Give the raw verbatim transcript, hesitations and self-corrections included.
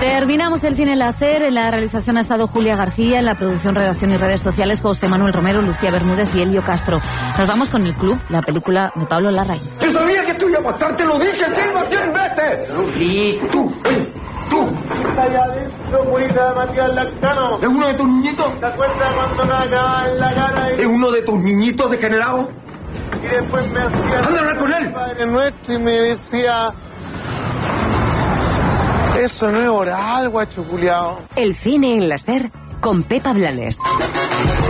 Terminamos el cine láser. En la realización ha estado Julia García, en la producción, redacción y redes sociales José Manuel Romero, Lucía Bermúdez y Elio Castro. Nos vamos con El Club, la película de Pablo Larraín. Yo sabía que tú iba a pasar, te lo dije, Silva, cien veces. Rufito. Tú, oye, tú. Está allá adentro, purita de Matías Lactano. ¿Es uno de tus niñitos? ¿Te acuerdas cuando me acababa en la cara? Y... ¿Es uno de tus niñitos degenerados? Y después me hacía... ¡Anda a hablar con él! Padre Nuestro y me decía... Eso no es oral, guacho culiao. El cine en la SER con Pepa Blanes.